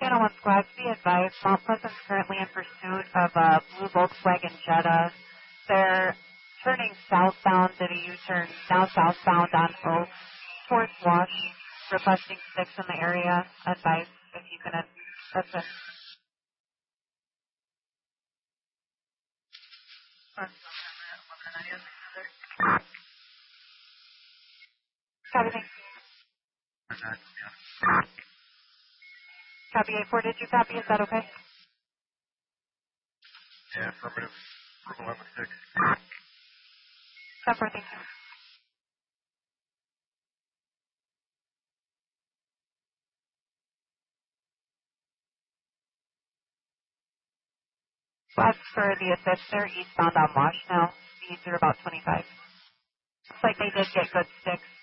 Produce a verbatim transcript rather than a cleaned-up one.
Channel one Squad, be advised, Mount Pleasant's currently in pursuit of a blue Volkswagen Jetta. They're turning southbound at a U-turn, now southbound on Oak towards Wash, requesting six in the area. Advice if you can, that's it. Copy, thank you. Copy eight four, did you copy? Is that okay? Yeah, affirmative. eleven six. Separate, thank you. Last for the assist, they're eastbound on Wash now. Speeds are about twenty-five. Looks like they did get good sticks.